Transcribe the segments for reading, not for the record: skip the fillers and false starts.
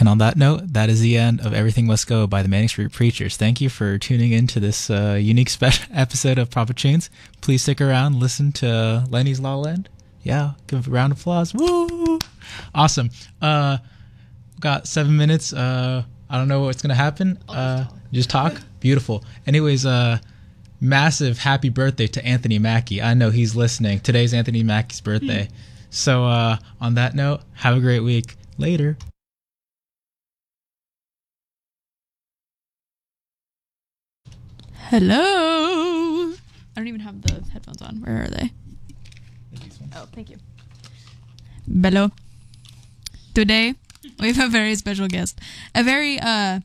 And on that note, that is the end of Everything Must Go by the Manning Street Preachers. Thank you for tuning in to this unique special episode of Papa Tunes. Please stick around, listen to Lenny's La La Land. Yeah, give a round of applause. Woo! Awesome. Got 7 minutes. I don't know what's going to happen. Just talk. Beautiful. Anyways, massive happy birthday to Anthony Mackie. I know he's listening. Today's Anthony Mackie's birthday. So on that note, have a great week. Later. Hello. I don't even have the headphones on. Where are they? Oh, thank you. Bello. Today, we have a very special guest. A very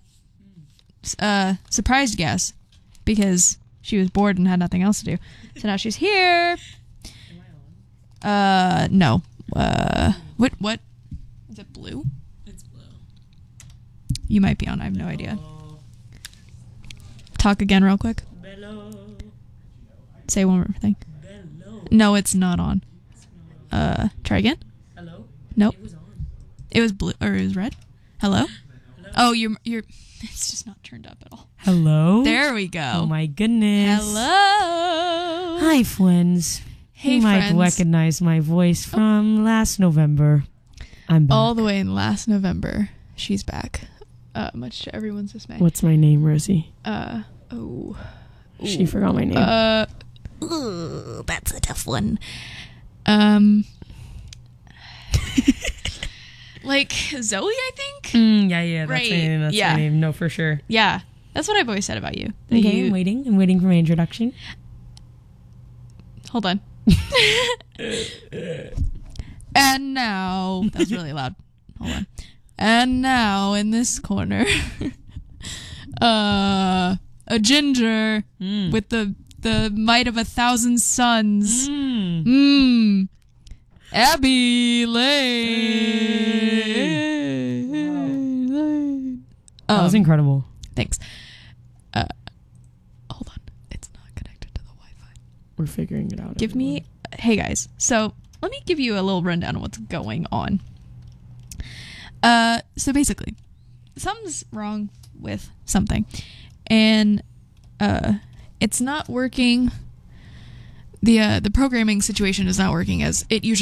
surprised guest because she was bored and had nothing else to do. So now she's here. No. What? Is it blue? It's blue. You might be on. I have no idea. Talk again real quick. Bello. Say one more thing. Bello. No, it's not on. Try again. Hello? Nope. It was on. It was blue or it was red. Hello? Hello? Oh, you're. It's just not turned up at all. Hello? There we go. Oh my goodness. Hello. Hi, friends. Hey, you friends. might recognize my voice from last November. I'm back. All the way in last November, she's back. Much to everyone's dismay. What's my name, Rosie? She forgot my name. Ooh, that's a tough one. Like Zoe, I think. Yeah, that's Right, my name. That's yeah. my name. No, for sure. Yeah, that's what I've always said about you. that Okay, you- I'm waiting. I'm waiting for my introduction. Hold on. And now, that was really loud. Hold on. And now, in this corner, a ginger with the might of 1,000 suns. Abby Lane. That was incredible. Thanks. Hold on. It's not connected to the Wi-Fi. We're figuring it out. Give me... Hey, guys. So, let me give you a little rundown of what's going on. So basically, something's wrong with something. And, it's not working. The programming situation is not working as it usually